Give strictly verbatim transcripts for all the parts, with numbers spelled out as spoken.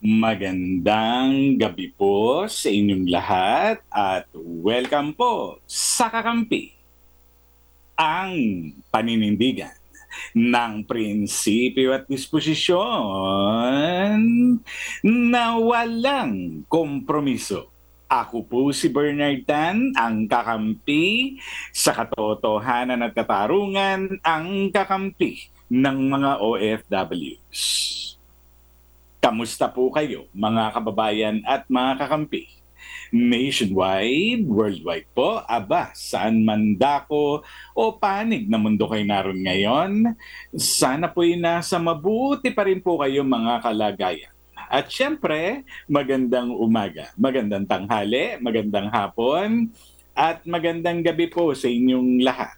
Magandang gabi po sa inyong lahat at welcome po sa Kakampi, ang paninindigan ng prinsipyo at disposisyon na walang kompromiso. Ako po si Bernard Tan, ang kakampi sa katotohanan at katarungan, ang kakampi ng mga O F Ws. Kamusta po kayo, mga kababayan at mga kakampi? Nationwide, worldwide po, aba, saan man dako o panig na mundo kayo naroon ngayon, sana po'y nasa mabuti pa rin po kayo, mga kalagayan. At syempre, magandang umaga, magandang tanghali, magandang hapon, at magandang gabi po sa inyong lahat.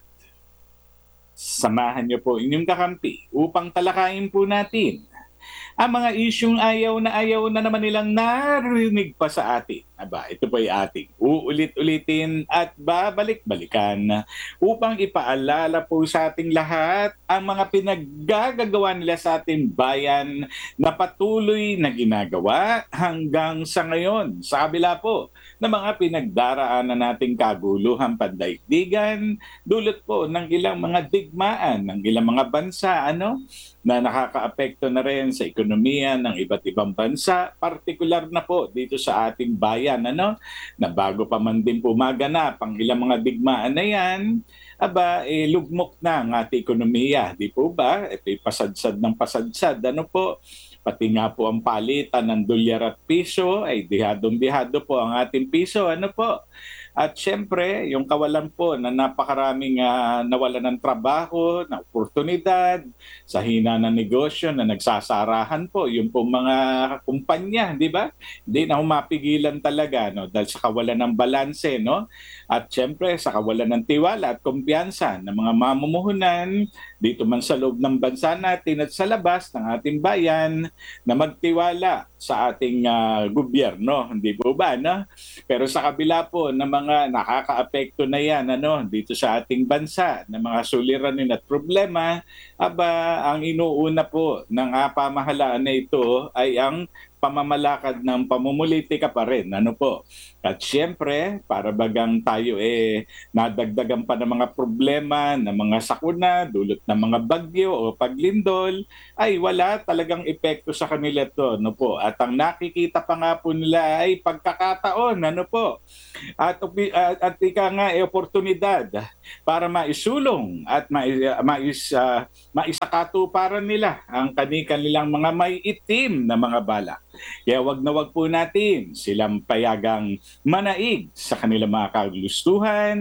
Samahan niyo po inyong kakampi upang talakayin po natin ang mga isyung ayaw na ayaw na naman nilang narinig pa sa atin. Aba, ito po ay ating uulit-ulitin at babalik-balikan upang ipaalala po sa ating lahat ang mga pinaggagawa nila sa ating bayan na patuloy na ginagawa hanggang sa ngayon. Sa kabila po ng mga pinagdaraanan nating kaguluhan pandaigdigan, dulot po ng ilang mga digmaan ng ilang mga bansa, ano, na nakakaapekto na rin sa ekonomiya ng iba't ibang bansa, partikular na po dito sa ating bayan, ano, na bago pa man din pumaganap ang ilang mga digmaan na yan, aba, eh, lugmok na ang ating ekonomiya, di po ba? Ito'y pasadsad ng pasadsad, ano po? Pati nga po ang palitan ng dolyar at piso, ay dihadong-dihado po ang ating piso, ano po? At syempre, yung kawalan po na napakaraming uh, nawalan ng trabaho, na oportunidad, sa hina ng negosyo na nagsasarahan po, yung po mga kumpanya, di ba? Hindi na humapigilan talaga, no? Dahil sa kawalan ng balanse, no? At syempre, sa kawalan ng tiwala at kumpiyansa ng mga mamumuhunan, dito man sa loob ng bansa natin at sa labas ng ating bayan, na magtiwala sa ating uh, gobyerno, hindi po ba, no? Pero sa kabila po ng mga nakakaapekto na yan, ano, dito sa ating bansa, ng mga suliranin at problema, aba, ang inuuna po ng uh, pamahalaan na ito ay ang pamamalakad ng pamumulitika pa rin. Ano po? At siyempre, para bagang tayo eh nadagdagan pa ng mga problema, ng mga sakuna, dulot ng mga bagyo o paglindol, ay wala talagang epekto sa kanila to. Ano po? At ang nakikita pa nga po nila ay pagkakataon. Ano po? At, at, at ika nga eh, oportunidad para maisulong at mais, mais, uh, maisakatuparan nila ang kanilang mga may itim na mga balak. Kaya wag na wag po natin silang payagang manaig sa kanilang mga kagustuhan,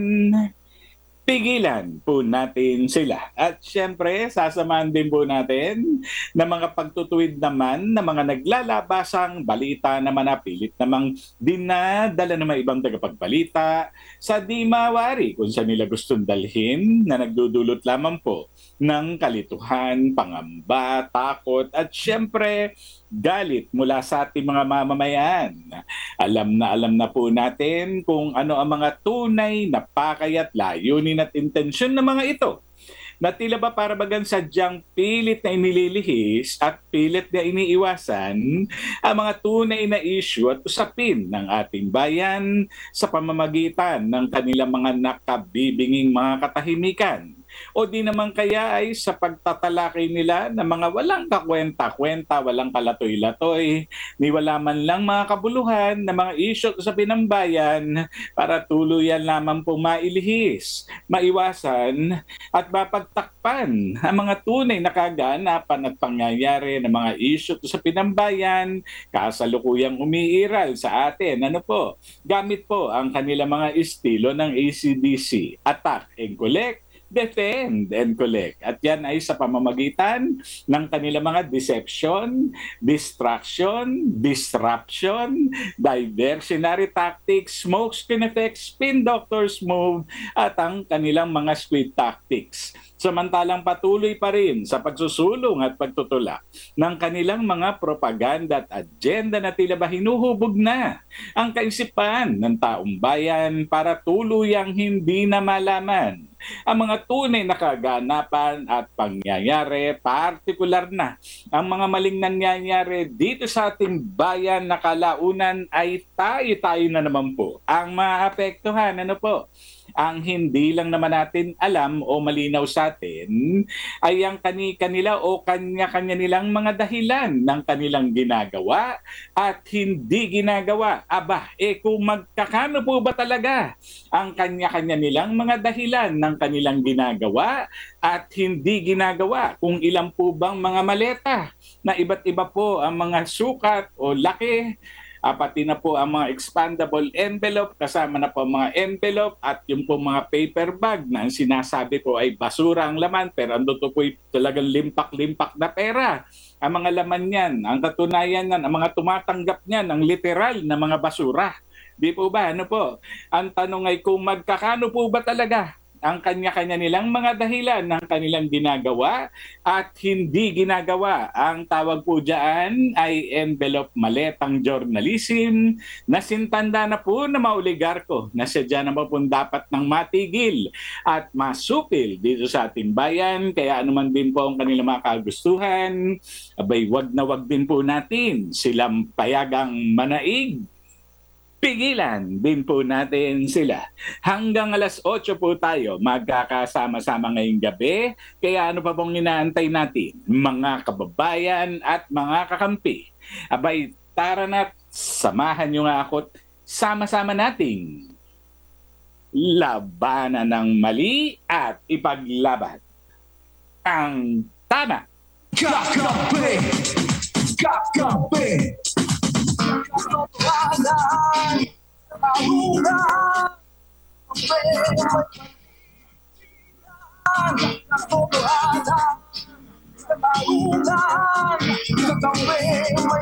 pigilan po natin sila. At syempre, sasamahan din po natin na mga pagtutuwid naman na mga naglalabasang balita na manapilit namang dinadala ng mga ibang tagapagbalita sa di mawari kung saan nila gustong dalhin na nagdudulot lamang po ng kalituhan, pangamba, takot at syempre galit mula sa ating mga mamamayan. Alam na alam na po natin kung ano ang mga tunay na pakay at layunin at intensyon ng mga ito, na tila ba para bagang sadyang pilit na inililihis at pilit na iniiwasan ang mga tunay na issue at usapin ng ating bayan sa pamamagitan ng kanilang mga nakabibinging mga katahimikan. O di naman kaya ay sa pagtatalakay nila ng mga walang kakwenta-kwenta, walang kalatoy-latoy, ni wala man lang mga kabuluhan na mga issue sa pinambayan para tuluyan lamang po mailihis, maiwasan at mapagtakpan ang mga tunay na kaganapan at pangyayari ng mga issue sa pinambayan, kasalukuyang umiiral sa atin. Ano po? Gamit po ang kanilang mga estilo ng A C D C, attack and collect, defend and collect. At yan ay sa pamamagitan ng kanilang mga deception, distraction, disruption, diversionary tactics, smokescreen effects, spin doctors move, at ang kanilang mga squid tactics. Samantalang patuloy pa rin sa pagsusulong at pagtutula ng kanilang mga propaganda at agenda na tila ba hinuhubog na ang kaisipan ng taong bayan para tuluyang hindi na malaman ang mga tunay na kaganapan at pangyayari, partikular na ang mga maling nangyayari dito sa ating bayan na kalaunan ay tayo-tayo na naman po ang maapektuhan. Ano po? Ang hindi lang naman natin alam o malinaw sa atin ay ang kani-kanila o kanya-kanya nilang mga dahilan ng kanilang ginagawa at hindi ginagawa. Aba, eh kung magkakano po ba talaga ang kanya-kanya nilang mga dahilan ng kanilang ginagawa at hindi ginagawa? Kung ilan po bang mga maleta na iba't iba po ang mga sukat o laki, Uh, pati na po ang mga expandable envelope, kasama na po ang mga envelope at yung po mga paper bag na ang sinasabi ko ay basura ang laman, pero ando to po talagang limpak-limpak na pera. Ang mga laman niyan, ang katunayan niyan, ang mga tumatanggap niyan, ang literal na mga basura. Di po ba? Ano po? Ang tanong ay kung magkakano po ba talaga ang kanya-kanya nilang mga dahilan ng kanilang ginagawa at hindi ginagawa. Ang tawag po dyan ay envelope maletang journalism na sintanda na po na mauligarko na siya dyan naman po dapat nang matigil at masupil dito sa ating bayan. Kaya anuman din po ang kanilang mga kagustuhan, abay wag na wag din po natin silang payagang manaig. Pigilan din po natin sila. Hanggang alas otso po tayo magkakasama-sama ngayong gabi. Kaya ano pa pong inaantay natin, mga kababayan at mga kakampi? Abay, tara na't samahan nyo nga ako't sama-sama nating labanan ng mali at ipaglaban ang tama. Kakampi! Kakampi! Katotohanan, katarungan, katotohanan, katarungan, kakawin may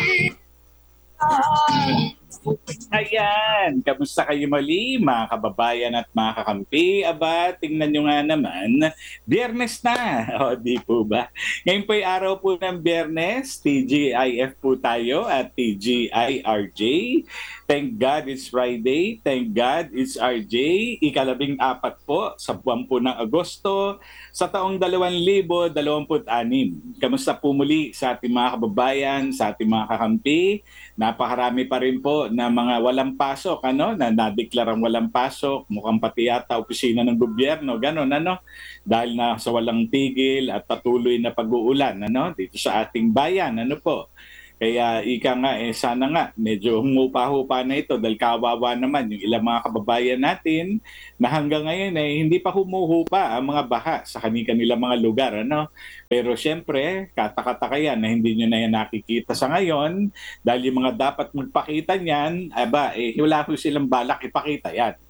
pag-ibig. Ayan, kamusta kayo muli mga kababayan at mga kakampi? Aba, tingnan nyo nga naman, Biyernes na, o di po ba? Ngayon po ay araw po ng Biyernes, T G I F po tayo at T G I R J. Thank God it's Friday, thank God it's R J. Ikalabing apat po sa buwan po ng Agosto sa taong dalawang libo dalawamput anim. Kamusta po muli sa ating mga kababayan, sa ating mga kakampi? Napakarami pa rin po na mga walang pasok, ano, na nadeklarang walang pasok, mukhang pati yata opisina ng gobyerno, gano'n, ano, dahil na sa walang tigil at patuloy na pag-uulan, ano, dito sa ating bayan, ano po. Kaya ika nga, eh, sana nga, medyo humupa-hupa na ito dahil kawawa naman yung ilang mga kababayan natin na hanggang ngayon ay eh, hindi pa humuhupa ang mga baha sa kanilang mga lugar. Ano? Pero siyempre, katakataka yan na hindi nyo na yan nakikita sa ngayon dahil yung mga dapat magpakita niyan, aba, eh, wala ko silang balak ipakita yan.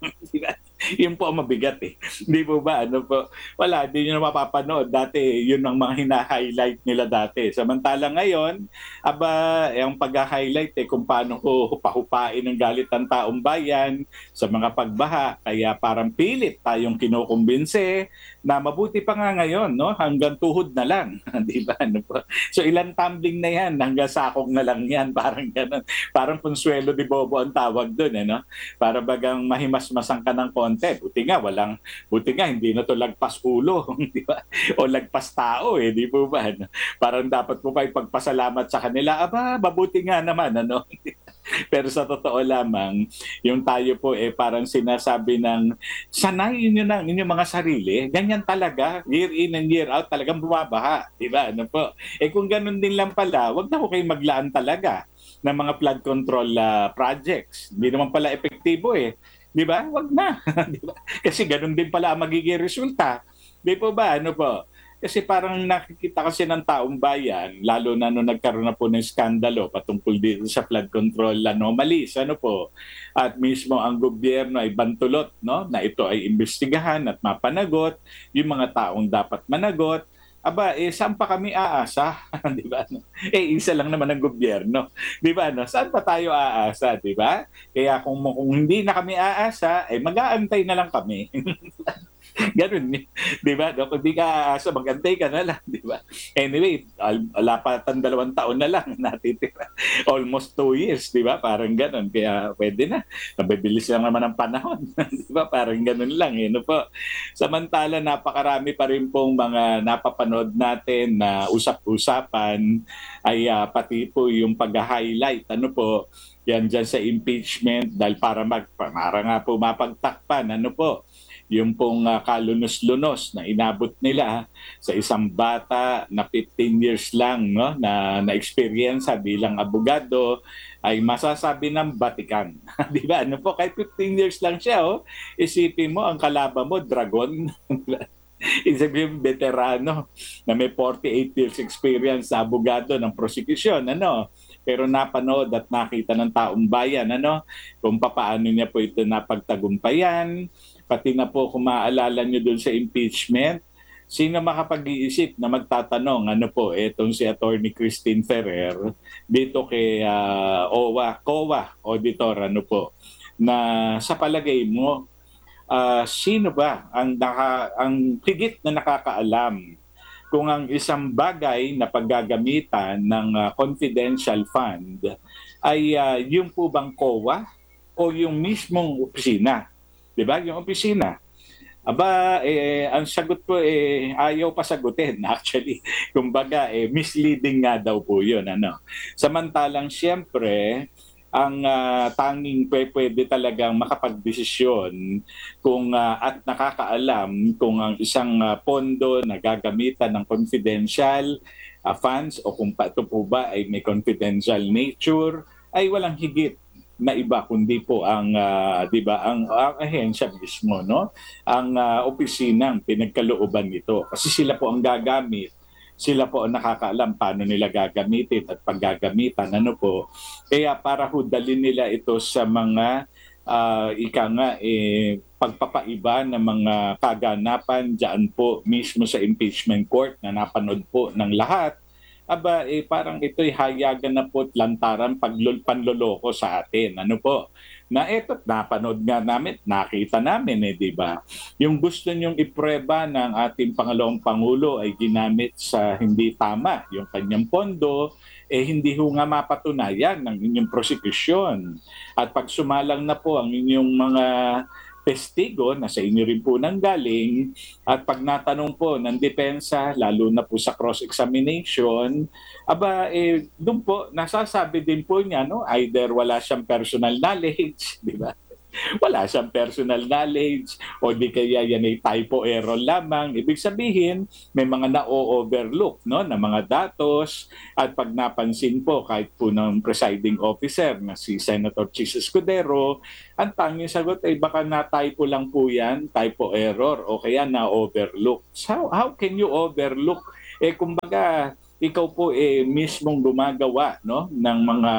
Yun po ang mabigat eh. Hindi po ba? Ano po? Wala, hindi nyo na mapapanood. Dati, yun ang mga hina-highlight nila dati. Samantalang ngayon, aba, eh, ang pag-highlight eh, kung paano ko hupahupain ang galit ng taong bayan sa mga pagbaha. Kaya parang pilit tayong kinukumbinse na mabuti pa nga ngayon, no? Hanggang tuhod na lang. Di ba? Ano po? So ilang tumbling na yan, hanggang sakong na lang yan. Parang ganun. Parang Consuelo de Bobo ang tawag doon. Eh, no? Para bagang mahimas-masang ka ng konti. Buti nga, walang, buti nga, hindi na to lagpas ulo. Di ba? O lagpas tao eh, di po ba? Ano? Parang dapat mo pa ipagpasalamat sa kanila. Aba, mabuti nga naman. Ano? Pero sa totoo lamang, yung tayo po eh parang sinasabi ng sanayin nyo ng inyong mga sarili, ganyan talaga, year in and year out, talagang bumabaha. Diba? Ano po? Eh kung ganun din lang pala, wag na ko kayo maglaan talaga ng mga flood control uh, projects. Hindi naman pala epektibo eh. Di ba? Wag na. Diba? Kasi ganun din pala ang magiging resulta. Di po ba? Ano po? Kasi parang nakikita kasi ng taong bayan, lalo na nung nagkaroon na po ng skandalo patungkol dito sa flood control anomalies, ano po, at mismo ang gobyerno ay bantulot, no, na ito ay imbestigahan at mapanagot, yung mga taong dapat managot. Aba, eh, saan pa kami aasa? Di ba? Eh, isa lang naman ang gobyerno. Di ba? No? Saan pa tayo aasa? Di ba? Kaya kung, kung hindi na kami aasa, eh, mag-aantay na lang kami. Ganun, eh, 'di ba? No? Kung di ka aasa, magantay ka na lang, 'di ba? Anyway, al- wala pa tang dalawang taon na lang natitira. Almost two years, 'di ba? Parang ganun. Kaya pwede na. Nabibilis lang naman ang panahon, 'di ba? Parang ganun lang, eh, no po. Samantala, napakarami pa rin pong mga napapanood natin na usap-usapan ay ah, pati po yung pag-highlight, ano po, yan dyan sa impeachment dahil para mag para nga po mapagtakpan, ano po, yung pong ah, kalunos-lunos na inabot nila sa isang bata na fifteen years lang, no, na na-experience bilang abogado, ay masasabi ng batikan. Di ba? Ano po, kahit fifteen years lang siya, oh, isipin mo, ang kalaban mo, dragon. Ibig sabihin, veterano na may forty-eight years experience sa abogado ng prosecution, ano? Pero napanood at nakita ng taong bayan, ano? Kung papaano niya po ito napagtagumpayan, pati na po kung maaalala niyo doon sa impeachment, sino makapag-iisip na magtatanong, ano po, etong si Attorney Christine Ferrer, dito kay ah, O W A, C O A, Auditor, ano po, na sa palagay mo, ah, sino ba ang naka, ang higit na nakakaalam kung ang isang bagay na paggagamitan ng ah, confidential fund ay ah, yung po bang C O A o yung mismong opisina? 'Di ba? Yung opisina. Aba, eh, ang sagot ko eh, ayaw pa sagutin actually. Kumbaga, eh, misleading nga daw po yun. Ano? Samantalang siyempre, ang ah, tanging pwe- pwede talagang makapagdesisyon kung ah, at nakakaalam kung ang isang ah, pondo na gagamitan ng confidential ah, funds o kung pa, ito po ba ay may confidential nature ay walang higit na iba kundi po ang ah, 'di ba ang, ang ahensya mismo, no, ang ah, opisinang pinagkalooban nito kasi sila po ang gagamit, sila po ang nakakaalam paano nila gagamitin at paggagamitan, ano po. Kaya para ho dalhin nila ito sa mga ah, ika nga eh, pagpapaiba ng mga kaganapan diyan po mismo sa impeachment court na napanood po ng lahat, aba eh parang ito'y hayagan na po at lantaran paglul panloloko sa atin. Ano po? Na eto napanood nga namin, nakita namin eh, di ba? Yung gusto niyong iprueba ng ating Pangalawang Pangulo ay ginamit sa hindi tama yung kanyang pondo, eh hindi ho nga mapatunayan ng inyong prosecution. At pag sumalang na po ang inyong mga testigo na sa inyo rin po nanggaling at pag natanong po ng depensa, lalo na po sa cross-examination, aba, eh, doon po, nasasabi din po niya, no, either wala siyang personal knowledge, di ba? Wala siyang personal knowledge o di kaya yan ay typo error lamang. Ibig sabihin, may mga na-overlook, no, na mga datos at pag napansin po kahit po ng presiding officer na si Senator Chis Escudero, ang tanging sagot ay baka na-typo lang po yan, typo error o kaya na-overlook. So, how can you overlook? Eh kumbaga, ikaw po eh mismong gumagawa, no, ng mga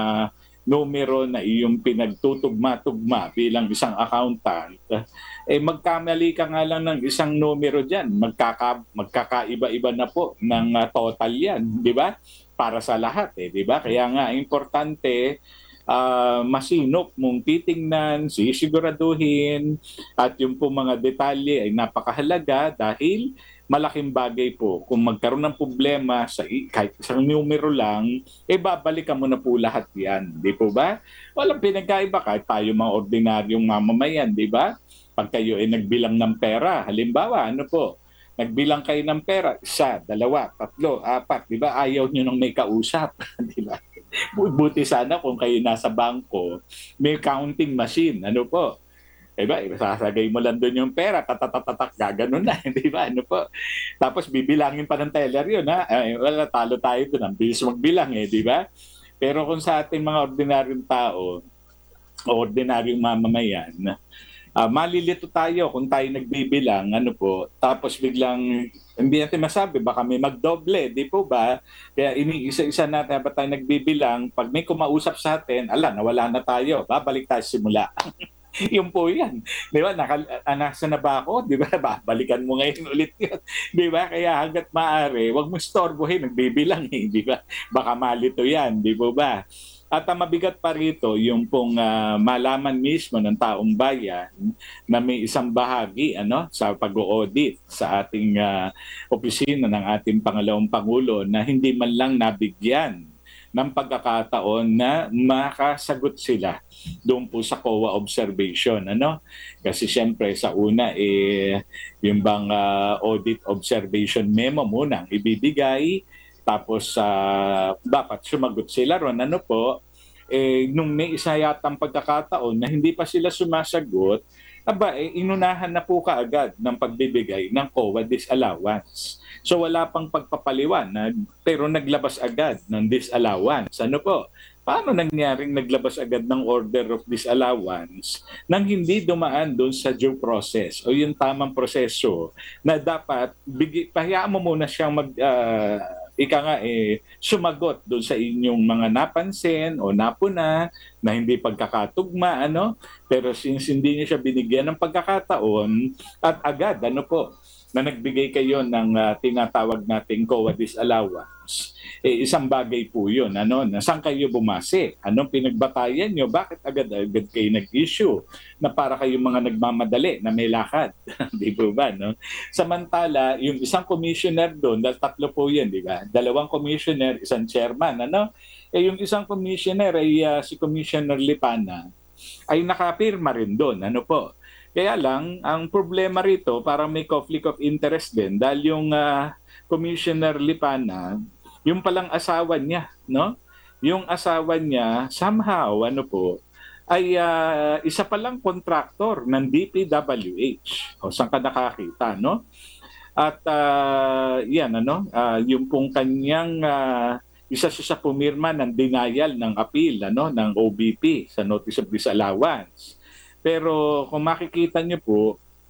numero na iyong pinagtutugma-tugma bilang isang accountant, eh magkamali ka nga lang ng isang numero dyan, magkaka, magkakaiba-iba na po ng uh, total yan, di ba? Para sa lahat, eh, di ba? Kaya nga, importante, uh, masinop mong titingnan, sisiguraduhin, at yung po mga detalye ay napakahalaga dahil malaking bagay po kung magkaroon ng problema sa kahit isang numero lang, eh babalikan mo na po lahat yan. Di po ba? Walang pinagkaiba kahit tayo mga ordinaryong mamamayan, di ba? Pag kayo ay nagbilang ng pera, halimbawa, ano po, nagbilang kayo ng pera, isa, dalawa, tatlo, apat, di ba? Ayaw nyo nang may kausap, di ba? Buti sana kung kayo nasa bangko, may counting machine, ano po, diba? Sasagay mo lang doon yung pera, tatatatatak, gaganon na, di ba? Ano po? Tapos bibilangin pa ng teller yun, ha? Ay, wala, talo tayo doon. Ang bilis magbilang, eh, di ba? Pero kung sa ating mga ordinaryong tao, o ordinaryong mamamayan, uh, malilito tayo kung tayo nagbibilang, ano po, tapos biglang, hindi natin masabi, baka may magdoble, di po ba? Kaya iniisa-isa natin, habang tayo nagbibilang, pag may kumausap sa atin, ala, nawala na tayo, babalik tayo simula. Yung po yan. Di ba? Naka, nasa na ba ako? Di ba? Babalikan mo ngayon ulit yun. Di ba? Kaya hanggat maaari, wag mo storbohin, nagbibilang eh. Di ba? Baka malito yan. Di po ba? At ang mabigat pa rito, yung pong ah, malaman mismo ng taong bayan na may isang bahagi ano sa pag-audit sa ating ah, opisina ng ating pangalawang pangulo na hindi man lang nabigyan ng pagkakataon na makasagot sila doon po sa C O A observation, ano? Kasi siyempre sa una eh yung bang ah, audit observation memo muna ang ibibigay, tapos sa dapat sumagot sila ron, ano po, eh, nung may isa yatang pagkakataon na hindi pa sila sumasagot, aba, eh, inunahan na po kaagad ng pagbibigay ng C O A disallowance. So wala pang pagpapaliwanag, pero naglabas agad ng disallowance. Ano po? Paano nangyaring naglabas agad ng order of disallowance nang hindi dumaan doon sa due process o yung tamang proseso na dapat bigi, pahayaan mo muna siyang mag ah, ika nga eh sumagot doon sa inyong mga napansin o napuna na hindi pagkakatugma, ano, pero since hindi niyo siya binigyan ng pagkakataon at agad ano po na nagbigay kayo ng ah, tinatawag nating C O A disallowance, eh, isang bagay po yun. Ano, na saan kayo bumase? Anong pinagbatayan nyo? Bakit agad-agad kayo nag-issue na para kayong mga nagmamadali na may lakad? Di po ba? No? Samantala, yung isang commissioner doon, dahil tatlo po yun, di ba? Dalawang commissioner, isang chairman. Ano? Eh, yung isang commissioner ay ah, si Commissioner Lipana ay nakapirma rin doon. Ano po? Kaya lang, ang problema rito, parang may conflict of interest din dahil yung ah, Commissioner Lipana, yung palang asawa niya, no? Yung asawa niya, somehow, ano po, ay ah, isa palang contractor ng D P W H. O, saan ka nakakita, no? At ah, yan, ano, ah, yung pong kanyang, ah, isa siya sa pumirma ng denial ng appeal, ano, ng O B P sa Notice of Disallowance. Pero kung makikita niyo po,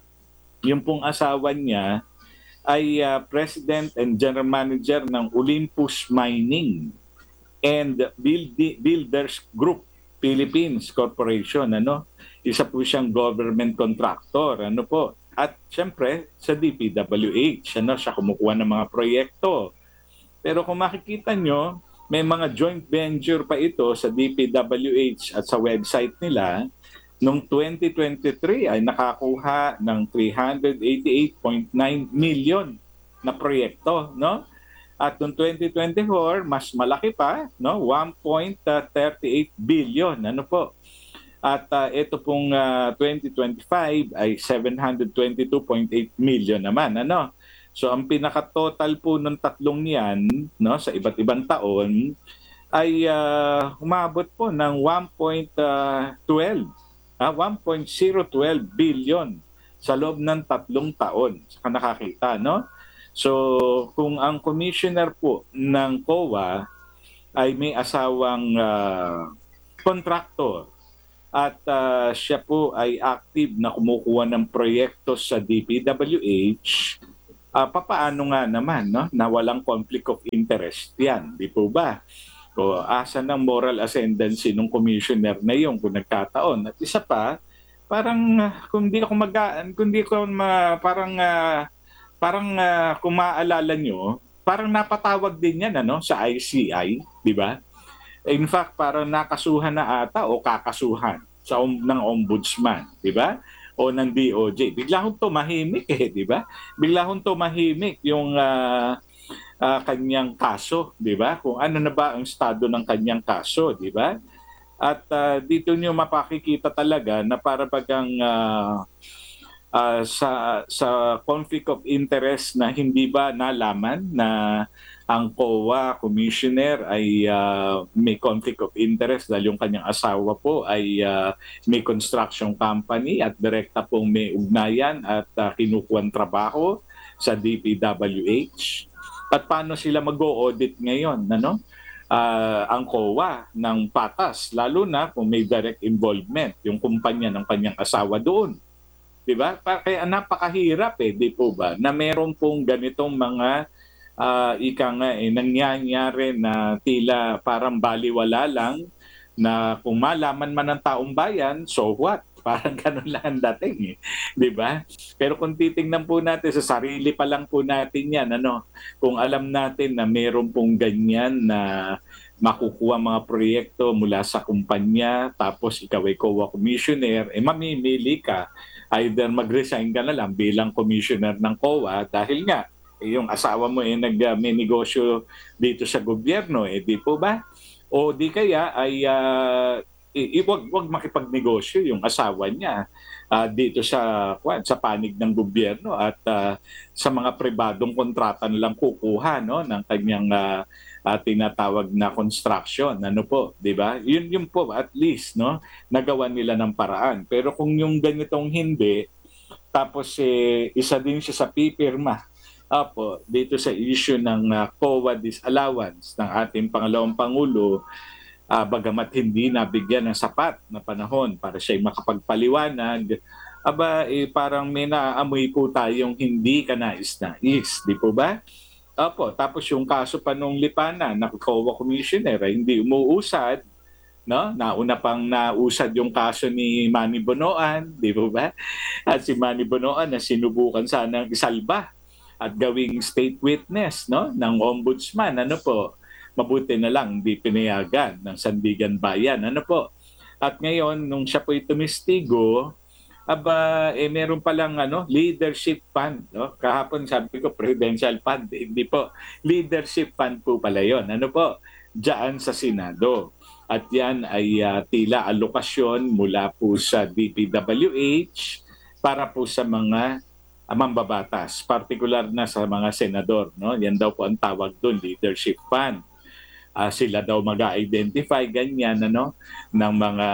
yung pong asawa niya ay ah, President and General Manager ng Olympus Mining and Build- Builders Group Philippines Corporation, ano? Isa po siyang government contractor, ano po? At siyempre sa D P W H, ano, siya kumukuha ng mga proyekto. Pero kung makikita nyo, may mga joint venture pa ito sa D P W H at sa website nila. Noong twenty twenty-three ay nakakuha ng three hundred eighty-eight point nine million na proyekto, no? At noong twenty twenty-four, mas malaki pa, no? one point three eight billion, ano po? At uh, ito pong uh, twenty twenty-five ay seven hundred twenty-two point eight million naman, ano? So ang pinaka-total po ng tatlong 'yan, no, sa iba't ibang taon ay uh, umabot po ng one point one two ah, one point zero one two billion sa loob ng tatlong taon. Saka nakakita, no? So, kung ang commissioner po ng C O A ay may asawang ah, contractor at ah, siya po ay active na kumukuha ng proyekto sa D P W H, ah, papaano nga naman, no, na walang conflict of interest yan, di po ba? O asa ng moral ascendancy ng commissioner na yung kung nagkataon. At isa pa, parang ah, kung di ako magaan, kung di ko ma, parang ah, parang ah, kung maaalala nyo, parang napatawag din yan ano sa I C I, di ba? In fact, parang nakasuhan na ata o kakasuhan sa om, ng ombudsman, di ba? O ng D O J. Bigla hong tumahimik eh, di ba? Bigla hong tumahimik yung ah, ah, kanyang kaso, di ba? Kung ano na ba ang estado ng kanyang kaso, di ba? At ah, dito niyo mapakikita talaga na para bagang ah, ah, sa sa conflict of interest na hindi ba nalaman na ang C O A commissioner ay ah, may conflict of interest dahil yung kanyang asawa po ay ah, may construction company at direkta pong may ugnayan at uh, kinukuha trabaho sa D P W H. At paano sila mag-o-audit ngayon, ano? Ah, ang C O A ng patas, lalo na kung may direct involvement yung kumpanya ng kanyang asawa doon. 'Di ba? Pa- Kaya napakahirap eh, di po ba? Na meron pong ganitong mga ah, ika nga eh, nangyayari na tila parang baliwala lang na kung malaman man ng taong bayan, so what? Parang ganun lang ang dating eh. 'Di ba? Pero kung titingnan po natin sa sarili pa lang po natin yan, ano, kung alam natin na meron pong ganyan na makukuha mga proyekto mula sa kumpanya, tapos ikaw ay C O A commissioner, eh mamimili ka. Either mag-resign ka na lang bilang commissioner ng C O A dahil nga, eh, yung asawa mo eh nag, uh, may negosyo dito sa gobyerno, eh di po ba? O di kaya ay uh, i- wag wag makipagnegosyo yung asawa niya uh, dito sa kwan, sa panig ng gobyerno at uh, sa mga pribadong kontrata nilang kukuha no ng kanyang uh, uh, tinatawag na construction, ano po, 'di ba? Yun yun po at least no nagawa nila ng paraan. Pero kung yung ganitong hindi, tapos eh, isa din siya sa pipirma Apo, dito sa issue ng uh, C O A disallowance ng ating Pangalawang Pangulo, uh, bagamat hindi nabigyan ng sapat na panahon para siya makapagpaliwanag, aba, eh, parang may naamoy po tayong hindi ka nais-nais, di po ba? Opo, tapos yung kaso pa nung Lipana na C O A commissioner ay hindi umuusad, no? Nauna pang nausad yung kaso ni Manny Bonoan, di po ba? At si Manny Bonoan na sinubukan sanang isalba at gawing state witness no ng ombudsman, ano po, mabuti na lang hindi pinayagan ng Sandigan Bayan, ano po. At ngayon nung siya po'y tumistigo, aba eh meron palang ano leadership fund, no? Kahapon sabi ko presidential fund, eh, hindi po, leadership fund po pala yon, ano po, diyan sa Senado. At yan ay uh, tila alokasyon mula po sa D P W H para po sa mga uh, mambabatas, particular na sa mga senador, no? Yan daw po ang tawag doon, leadership fund. Uh, sila daw mag-identify ganyan ano ng mga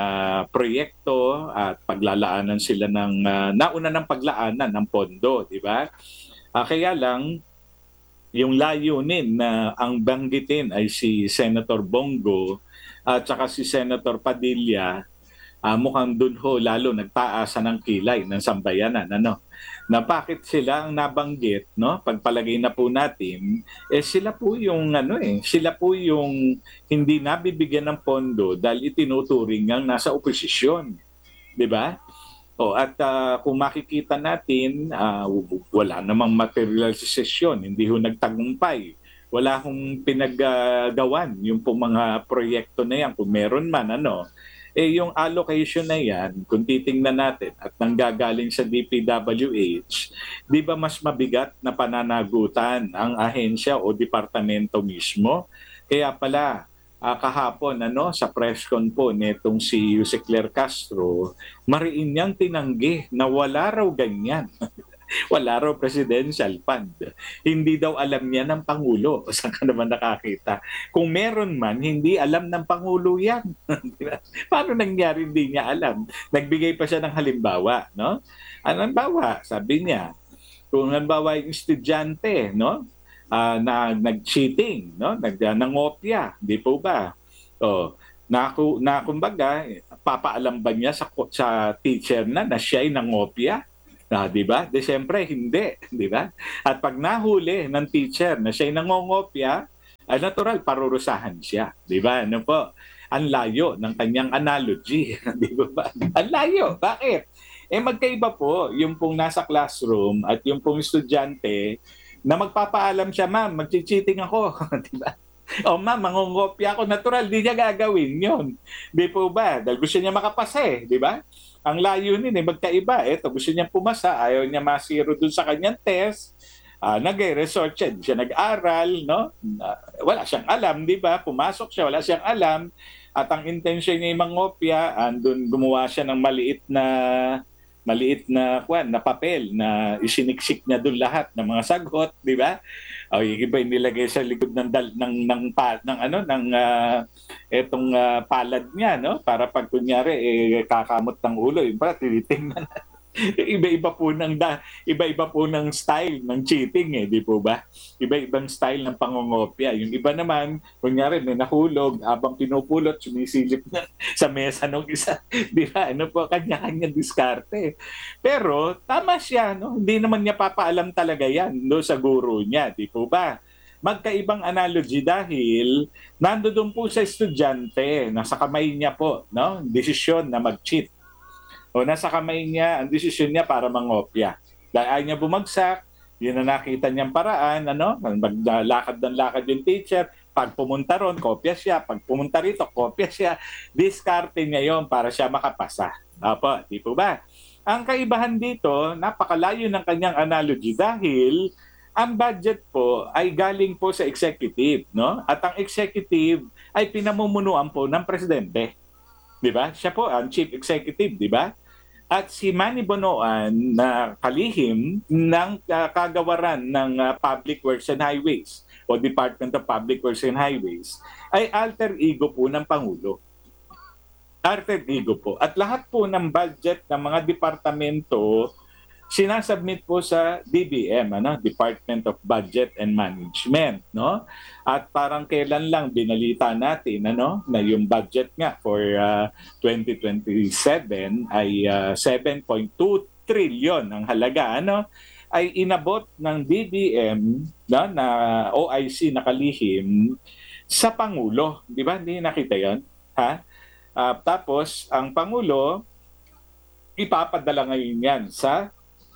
proyekto at paglalaanan sila ng uh, nauna ng paglaanan ng pondo, di ba? Uh, kaya lang yung layunin na ang banggitin ay si Senator Bongo at saka si Senator Padilla, uh, mukhang dun ho lalo nagtaasan ng kilay ng sambayanan, ano, na bakit sila ang nabanggit, no? Pagpalagay na po natin, eh sila po yung ano eh, sila po yung hindi nabibigyan ng pondo dahil itinuturing ngang nasa oposisyon, 'di ba? Oh, at uh, kung makikita natin, uh, wala namang materialisasyon, hindi ho nagtagumpay. Wala hong pinaggawan yung po mga proyekto na yan, kung meron man, ano, eh yung allocation na yan, kung titingnan natin at nanggagaling sa D P W H, di ba mas mabigat na pananagutan ang ahensya o departamento mismo? Kaya pala, uh, kahapon ano, sa press con po netong si Jose Claire Castro, mariin niyang tinanggi na wala raw ganyan. Wala raw presidential fund. Hindi daw alam niya ng Pangulo. Saan ka naman nakakita? Kung meron man, hindi alam ng Pangulo yan. Paano nangyari hindi niya alam? Nagbigay pa siya ng halimbawa, no? Ang halimbawa, sabi niya, kung halimbawa yung estudyante, no? Uh, na nag-cheating, no? Nag, nangopya, di po ba? O, na, na kumbaga, papaalam ba niya sa, sa teacher na na siya ay nangopya? Ah, 'di ba? De siyempre hindi, 'di ba? At pag nahuli ng teacher na siya ay nangongopya, ay natural parurusahan siya, 'di ba? Ano po? Ang layo ng kanyang analogy, 'di ba? Ang layo. Bakit? Eh magkaiba po yung pong nasa classroom at yung pong estudyante na magpapaalam siya, "Ma'am, magchi-cheating ako." 'Di ba? O ma'am, mangongopya ako. Natural, di niya gagawin yun. Di po ba? Dahil gusto niya makapasa eh, di ba? Ang layunin eh, magkaiba. Eto, gusto niya pumasa, ayaw niya masiro dun sa kanyang test. Uh, nag-resort siya, di siya nag-aral, no? Uh, wala siyang alam, di ba? Pumasok siya, wala siyang alam. At ang intention niya yung mangopya, andun gumawa siya ng maliit na maliit na kwan na papel na isiniksik niya doon lahat ng mga sagot, di ba? O yung iba inilagay sa likod ng dal, ng ng pa, ng ano ng uh, etong uh, palad niya, no? Para pag kunyari eh, kakamot ng ulo, yung para tinitingnan. Iba-iba po ng da, iba-iba po ng style ng cheating eh, di po ba? Iba-ibang style ng pangongopya. Yung iba naman, kunyari may nahulog, habang pinupulot, sumisilip na sa mesa ng isa. Di ba? Ano po, kanya-kanya diskarte. Pero tama siya, no? Hindi naman niya papaalam talaga yan no, sa guro niya, di po ba? Magkaibang analogy dahil nandoon po sa estudyante, nasa kamay niya po, no? Desisyon na mag-cheat. O nasa kamay niya, ang desisyon niya para mangopya. Dahil ayaw niya bumagsak, yun na nakita niyang paraan, ano, maglakad ng lakad yung teacher, Pag pumunta ron, kopya siya. Pag pumunta rito, kopya siya. Diskarte niya yon para siya makapasa. Opo, di po ba? Ang kaibahan dito, napakalayo ng kanyang analogy dahil ang budget po ay galing po sa executive, no? At ang executive ay pinamumunuan po ng presidente. Di ba? Siya po ang chief executive, di ba? At si Manny Bonoan na kalihim ng uh, kagawaran ng uh, Public Works and Highways o Department of Public Works and Highways ay alter ego po ng Pangulo. Alter ego po. At lahat po ng budget ng mga departamento sinasubmit po sa D B M, ano, Department of Budget and Management, no? At parang kailan lang binalita natin, ano, na yung budget nga for uh, twenty twenty-seven ay uh, seven point two trillion ang halaga, ano, ay inabot ng D B M, no, na O I C na kalihim sa Pangulo, di ba? Hindi nakita 'yon, ha? Uh, tapos ang Pangulo ipapadala ngayon yan sa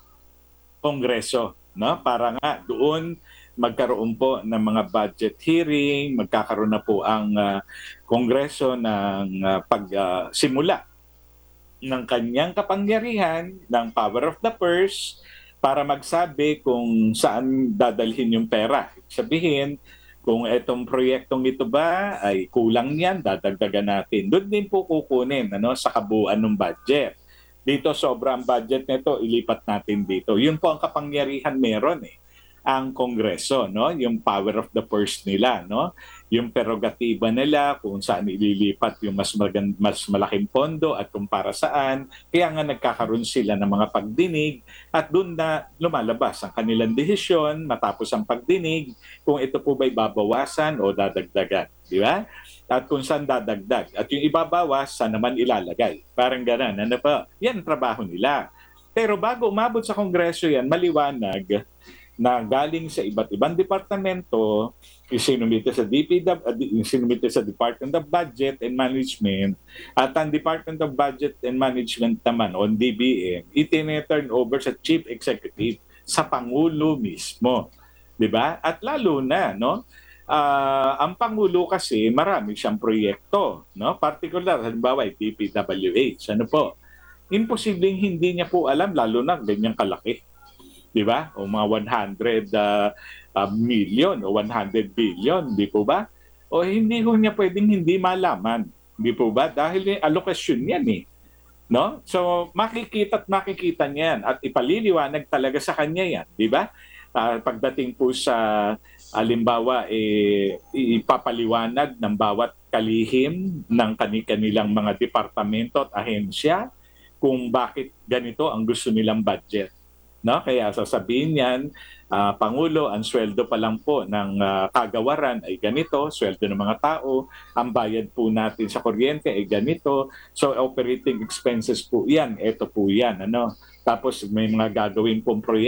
Kongreso, no? Para nga doon magkaroon po ng mga budget hearing, magkakaroon na po ang uh, Kongreso ng uh, pagsimula uh, ng kanyang kapangyarihan, ng power of the purse, para magsabi kung saan dadalhin yung pera. Sabihin, kung itong proyektong ito ba ay kulang yan, dadagdagan natin. Doon din po kukunin, ano, sa kabuuan ng budget. Dito sobra ang budget nito, ilipat natin dito. Yun po ang kapangyarihan meron eh. Ang Kongreso, no? Yung power of the purse nila, no? Yung prerogatiba nila kung saan ililipat yung mas magand- mas malaking pondo at kung para saan. Kaya nga nagkakaroon sila ng mga pagdinig at doon na lumalabas ang kanilang desisyon matapos ang pagdinig kung ito po ba'y babawasan o dadagdagan, di ba? At kung saan dadagdag. At yung ibabawas, saan naman ilalagay. Parang gano'n. Ano pa? Yan ang trabaho nila. Pero bago umabot sa Kongreso yan, maliwanag na galing sa iba't ibang departamento, isinumite sa D P W, isinumite sa Department of Budget and Management, at ang Department of Budget and Management naman, on D B M, itin-turn over sa Chief Executive, sa Pangulo mismo. Diba? At lalo na, no? Uh, ang Pangulo kasi marami siyang proyekto, no? Particular, halimbawa, D P W H, ano po? Imposibleng hindi niya po alam, lalo na ganyang kalaki. Di ba? O mga one hundred uh, uh, million o one hundred billion, di po ba? O hindi ho niya pwedeng hindi malaman, di po ba? Dahil yung allocation yan eh. No? So makikita at makikita niya yan at ipaliliwanag talaga sa kanya yan, di ba? Uh, pagdating po sa halimbawa, eh, ipapaliwanag ng bawat kalihim ng kanilang mga departamento at ahensya kung bakit ganito ang gusto nilang budget. No? Kaya sasabihin niyan, uh, Pangulo, ang sweldo pa lang po ng uh, kagawaran ay ganito, sweldo ng mga tao, ang bayad po natin sa kuryente ay ganito, so operating expenses po yan, ito po yan. Ano? Tapos may mga gagawin pong proyekto